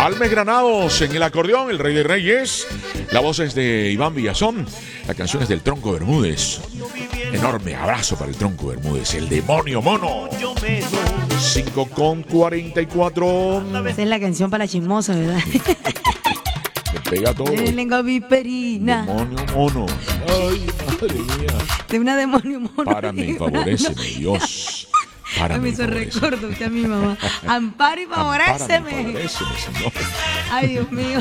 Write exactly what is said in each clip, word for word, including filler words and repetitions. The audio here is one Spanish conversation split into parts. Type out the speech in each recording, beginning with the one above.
Almes Granados en el acordeón, el Rey de Reyes. La voz es de Iván Villazón. La canción es del Tronco Bermúdez. Enorme abrazo para el Tronco Bermúdez, el demonio mono. cinco con cuarenta y cuatro. Esa es la canción para la chismosa, ¿verdad? Me pega todo. De lengua viperina. Demonio mono. Ay, madre mía. De una demonio mono. Párame y favoréceme, Dios. Párame me y hizo favoréceme. recuerdo usted a mi mamá. Amparo y favoréceme. Ampárame y favoréceme, señor. Ay, Dios mío.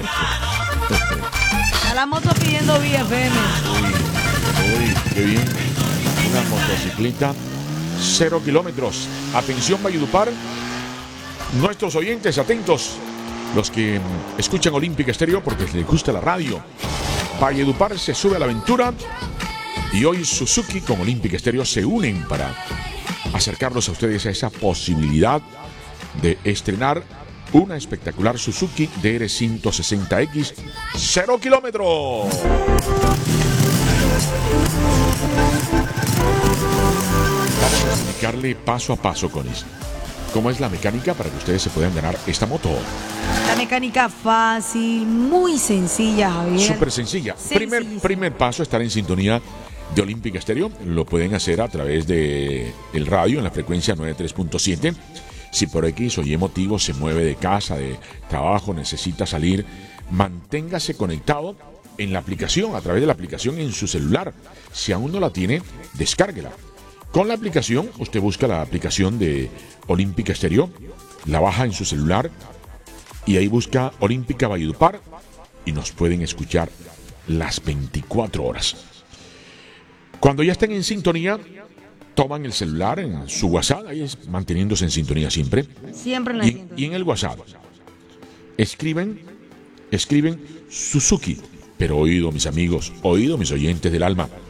Está la moto pidiendo vía F M. Uy, uy, qué bien. Una motocicleta, cero kilómetros. Atención, Valledupar. Nuestros oyentes, atentos. Los que mm, escuchan Olímpica Estéreo porque les gusta la radio. Valledupar se sube a la aventura. Y hoy Suzuki con Olímpica Estéreo se unen para acercarlos a ustedes a esa posibilidad de estrenar una espectacular Suzuki D R ciento sesenta X, cero kilómetros. Vamos a explicarle paso a paso con esto. ¿Cómo es la mecánica para que ustedes se puedan ganar esta moto? La mecánica fácil, muy sencilla, Javier. Súper sencilla. Primer, primer paso, estar en sintonía de Olímpica Estéreo. Lo pueden hacer a través de el radio en la frecuencia noventa y tres punto siete. Si por X o Y motivo se mueve de casa, de trabajo, necesita salir, manténgase conectado en la aplicación, a través de la aplicación en su celular. Si aún no la tiene, descárguela. Con la aplicación, usted busca la aplicación de Olímpica Estéreo, la baja en su celular y ahí busca Olímpica Valledupar y nos pueden escuchar las veinticuatro horas. Cuando ya estén en sintonía, toman el celular en su WhatsApp, ahí es manteniéndose en sintonía siempre. Siempre en la y, sintonía. y en el WhatsApp escriben, escriben Suzuki, pero oído mis amigos, oído mis oyentes del alma.